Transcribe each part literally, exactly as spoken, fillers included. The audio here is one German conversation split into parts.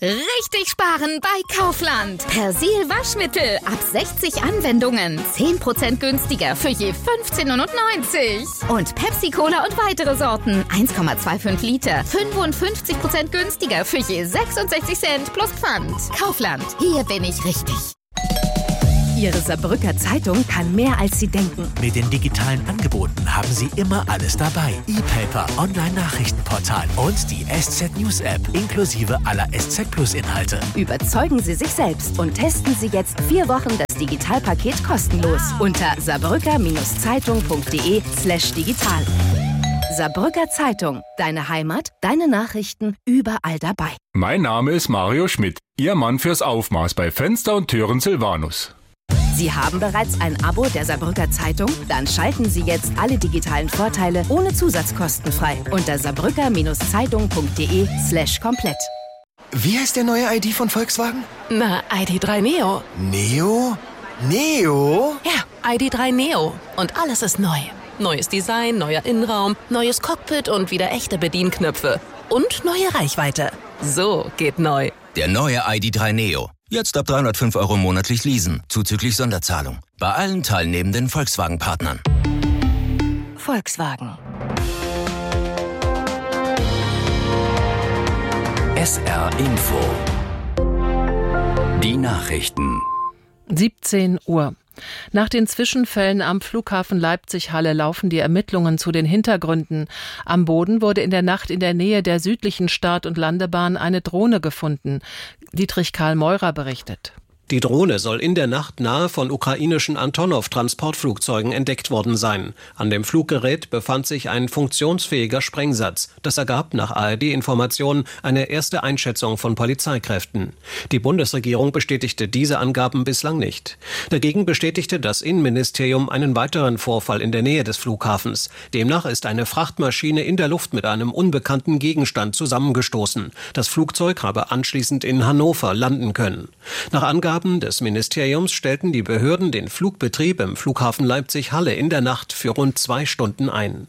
Richtig sparen bei Kaufland. Persil Waschmittel ab sechzig Anwendungen. zehn Prozent günstiger für je fünfzehn neunundneunzig. Und Pepsi Cola und weitere Sorten. eins Komma fünfundzwanzig Liter. fünfundfünfzig Prozent günstiger für je sechsundsechzig Cent plus Pfand. Kaufland. Hier bin ich richtig. Ihre Saarbrücker Zeitung kann mehr, als Sie denken. Mit den digitalen Angeboten haben Sie immer alles dabei. E-Paper, Online-Nachrichtenportal und die S Z News App inklusive aller S Z Plus Inhalte. Überzeugen Sie sich selbst und testen Sie jetzt vier Wochen das Digitalpaket kostenlos unter saarbrücker-zeitung.de slash digital. Saarbrücker Zeitung. Deine Heimat, deine Nachrichten, überall dabei. Mein Name ist Mario Schmidt, Ihr Mann fürs Aufmaß bei Fenster und Türen Silvanus. Sie haben bereits ein Abo der Saarbrücker Zeitung? Dann schalten Sie jetzt alle digitalen Vorteile ohne Zusatzkosten frei unter saarbrücker-zeitung.de slash komplett. Wie heißt der neue I D von Volkswagen? Na, I D drei Neo. Neo? Neo? Ja, I D drei Neo. Und alles ist neu. Neues Design, neuer Innenraum, neues Cockpit und wieder echte Bedienknöpfe. Und neue Reichweite. So geht neu. Der neue I D drei Neo. Jetzt ab dreihundertfünf Euro monatlich leasen, zuzüglich Sonderzahlung. Bei allen teilnehmenden Volkswagen-Partnern. Volkswagen. S R Info. Die Nachrichten. siebzehn Uhr. Nach den Zwischenfällen am Flughafen Leipzig-Halle laufen die Ermittlungen zu den Hintergründen. Am Boden wurde in der Nacht in der Nähe der südlichen Start- und Landebahn eine Drohne gefunden. Dietrich Karl Meurer berichtet. Die Drohne soll in der Nacht nahe von ukrainischen Antonov-Transportflugzeugen entdeckt worden sein. An dem Fluggerät befand sich ein funktionsfähiger Sprengsatz. Das ergab nach A R D-Informationen eine erste Einschätzung von Polizeikräften. Die Bundesregierung bestätigte diese Angaben bislang nicht. Dagegen bestätigte das Innenministerium einen weiteren Vorfall in der Nähe des Flughafens. Demnach ist eine Frachtmaschine in der Luft mit einem unbekannten Gegenstand zusammengestoßen. Das Flugzeug habe anschließend in Hannover landen können. Nach Angaben des Ministeriums stellten die Behörden den Flugbetrieb im Flughafen Leipzig-Halle in der Nacht für rund zwei Stunden ein.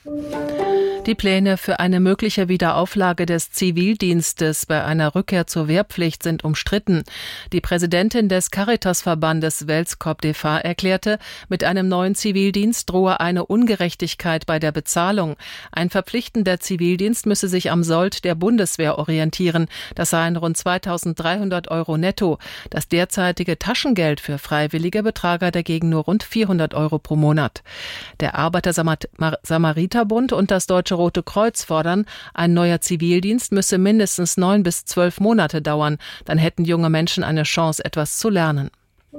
Die Pläne für eine mögliche Wiederauflage des Zivildienstes bei einer Rückkehr zur Wehrpflicht sind umstritten. Die Präsidentin des Caritasverbandes Welskop D V erklärte, mit einem neuen Zivildienst drohe eine Ungerechtigkeit bei der Bezahlung. Ein verpflichtender Zivildienst müsse sich am Sold der Bundeswehr orientieren. Das seien rund zweitausenddreihundert Euro netto. Das derzeitige Taschengeld für Freiwillige betrage dagegen nur rund vierhundert Euro pro Monat. Der Arbeiter-Samariter-Bund und das Deutsche Rote Kreuz fordern, ein neuer Zivildienst müsse mindestens neun bis zwölf Monate dauern. Dann hätten junge Menschen eine Chance, etwas zu lernen.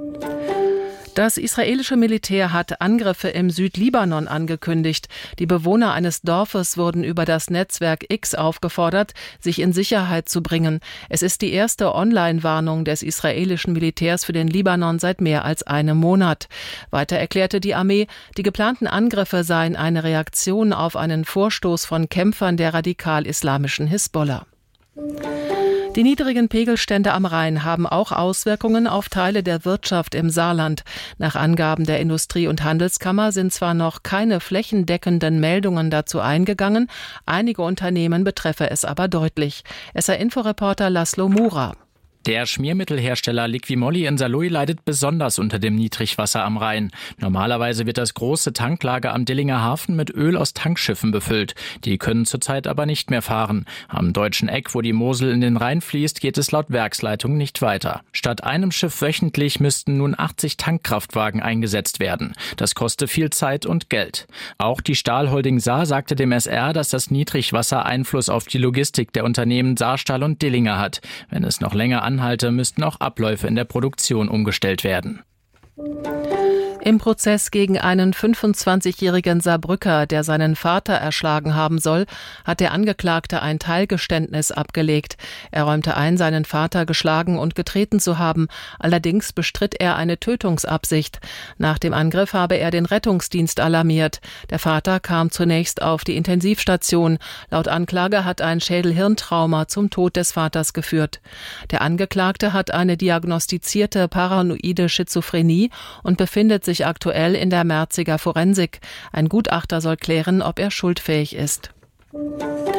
Das israelische Militär hat Angriffe im Südlibanon angekündigt. Die Bewohner eines Dorfes wurden über das Netzwerk X aufgefordert, sich in Sicherheit zu bringen. Es ist die erste Online-Warnung des israelischen Militärs für den Libanon seit mehr als einem Monat. Weiter erklärte die Armee, die geplanten Angriffe seien eine Reaktion auf einen Vorstoß von Kämpfern der radikal-islamischen Hisbollah. Die niedrigen Pegelstände am Rhein haben auch Auswirkungen auf Teile der Wirtschaft im Saarland. Nach Angaben der Industrie- und Handelskammer sind zwar noch keine flächendeckenden Meldungen dazu eingegangen, einige Unternehmen betreffe es aber deutlich. S R-Inforeporter Laszlo Mura. Der Schmiermittelhersteller Liquimolli in Saarlouis leidet besonders unter dem Niedrigwasser am Rhein. Normalerweise wird das große Tanklager am Dillinger Hafen mit Öl aus Tankschiffen befüllt. Die können zurzeit aber nicht mehr fahren. Am Deutschen Eck, wo die Mosel in den Rhein fließt, geht es laut Werksleitung nicht weiter. Statt einem Schiff wöchentlich müssten nun achtzig Tankkraftwagen eingesetzt werden. Das koste viel Zeit und Geld. Auch die Stahlholding Saar sagte dem S R, dass das Niedrigwasser Einfluss auf die Logistik der Unternehmen Saarstahl und Dillinger hat. Wenn es noch länger anhalte, müssten auch Abläufe in der Produktion umgestellt werden. Im Prozess gegen einen fünfundzwanzigjährigen Saarbrücker, der seinen Vater erschlagen haben soll, hat der Angeklagte ein Teilgeständnis abgelegt. Er räumte ein, seinen Vater geschlagen und getreten zu haben. Allerdings bestritt er eine Tötungsabsicht. Nach dem Angriff habe er den Rettungsdienst alarmiert. Der Vater kam zunächst auf die Intensivstation. Laut Anklage hat ein Schädel-Hirntrauma zum Tod des Vaters geführt. Der Angeklagte hat eine diagnostizierte paranoide Schizophrenie und befindet sich aktuell in der Merziger Forensik. Ein Gutachter soll klären, ob er schuldfähig ist.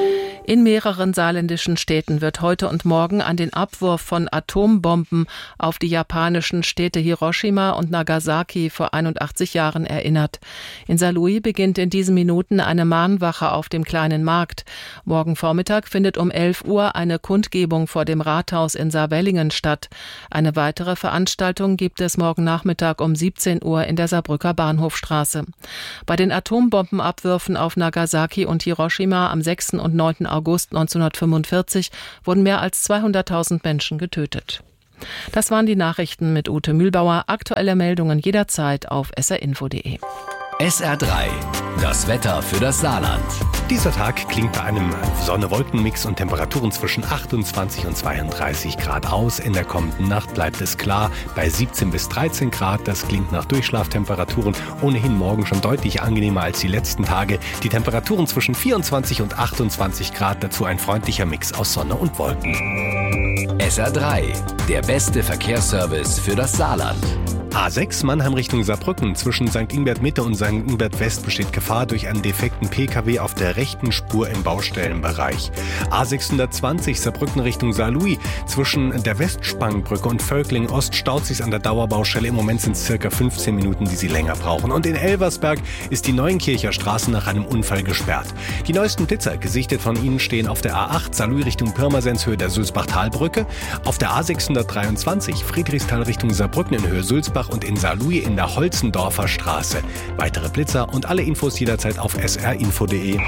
In mehreren saarländischen Städten wird heute und morgen an den Abwurf von Atombomben auf die japanischen Städte Hiroshima und Nagasaki vor einundachtzig Jahren erinnert. In Saarlouis beginnt in diesen Minuten eine Mahnwache auf dem kleinen Markt. Morgen Vormittag findet um elf Uhr eine Kundgebung vor dem Rathaus in Saarwellingen statt. Eine weitere Veranstaltung gibt es morgen Nachmittag um siebzehn Uhr in der Saarbrücker Bahnhofstraße. Bei den Atombombenabwürfen auf Nagasaki und Hiroshima am sechsten und neunten August neunzehnhundertfünfundvierzig wurden mehr als zweihunderttausend Menschen getötet. Das waren die Nachrichten mit Ute Mühlbauer. Aktuelle Meldungen jederzeit auf s r info punkt d e. S R drei, das Wetter für das Saarland. Dieser Tag klingt bei einem Sonne-Wolken-Mix und Temperaturen zwischen achtundzwanzig und zweiunddreißig Grad aus. In der kommenden Nacht bleibt es klar bei siebzehn bis dreizehn Grad. Das klingt nach Durchschlaftemperaturen. Ohnehin morgen schon deutlich angenehmer als die letzten Tage. Die Temperaturen zwischen vierundzwanzig und achtundzwanzig Grad. Dazu ein freundlicher Mix aus Sonne und Wolken. S R drei, der beste Verkehrsservice für das Saarland. A sechs Mannheim Richtung Saarbrücken. Zwischen Sankt Ingbert Mitte und Sankt Ingbert West besteht Gefahr durch einen defekten P K W auf der rechten Spur im Baustellenbereich. A sechshundertzwanzig Saarbrücken Richtung Saarlouis. Zwischen der Westspangenbrücke und Völkling Ost staut sich's an der Dauerbaustelle. Im Moment sind es circa fünfzehn Minuten, die Sie länger brauchen. Und in Elversberg ist die Neuenkircher Straße nach einem Unfall gesperrt. Die neuesten Blitzer, gesichtet von Ihnen, stehen auf der A acht Saarlouis Richtung Pirmasens Höhe der Sulzbach-Talbrücke, auf der A sechshundertdreiundzwanzig Friedrichsthal Richtung Saarbrücken in Höhe Sulzbach und in Saarlouis in der Holzendorfer Straße. Weitere Blitzer und alle Infos jederzeit auf s r info punkt d e.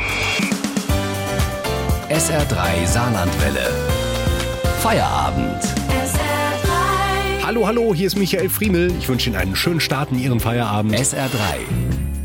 S R drei Saarlandwelle. Feierabend. S R drei. Hallo, hallo, hier ist Michael Friemel. Ich wünsche Ihnen einen schönen Start in Ihren Feierabend. S R drei.